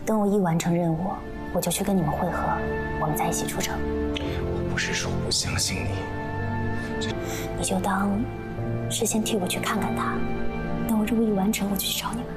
等我一完成任务，我就去跟你们会合，我们再一起出城。 我不是说不相信你， 你就当是先替我去看看他，等我任务一完成，我就去找你们。